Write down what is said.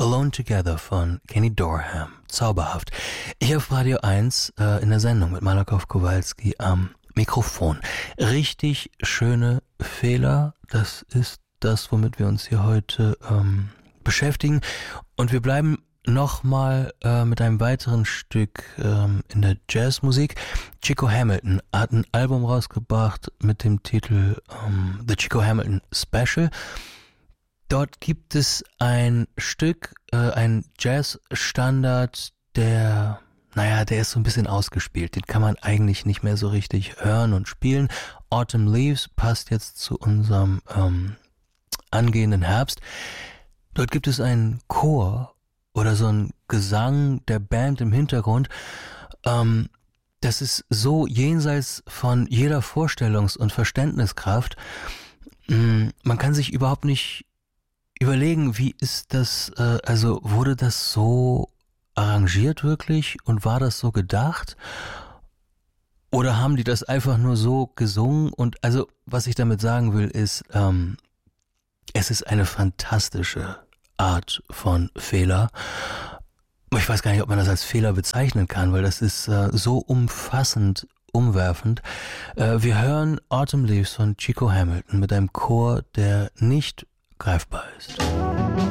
Alone Together von Kenny Dorham. Zauberhaft. Hier auf Radio 1 in der Sendung mit Malakoff Kowalski am Mikrofon. Richtig schöne Fehler, das ist das, womit wir uns hier heute beschäftigen. Und wir bleiben nochmal mit einem weiteren Stück in der Jazzmusik. Chico Hamilton hat ein Album rausgebracht mit dem Titel The Chico Hamilton Special. Dort gibt es ein Stück, ein Jazzstandard, der ist so ein bisschen ausgespielt. Den kann man eigentlich nicht mehr so richtig hören und spielen. Autumn Leaves passt jetzt zu unserem angehenden Herbst. Dort gibt es einen Chor oder so ein Gesang der Band im Hintergrund. Das ist so jenseits von jeder Vorstellungs- und Verständniskraft. Man kann sich überhaupt nicht überlegen, wie ist das, wurde das so arrangiert wirklich und war das so gedacht? Oder haben die das einfach nur so gesungen? Und also, was ich damit sagen will, ist, es ist eine fantastische Art von Fehler. Ich weiß gar nicht, ob man das als Fehler bezeichnen kann, weil das ist so umfassend, umwerfend. Wir hören Autumn Leaves von Chico Hamilton mit einem Chor, der nicht greifbar ist.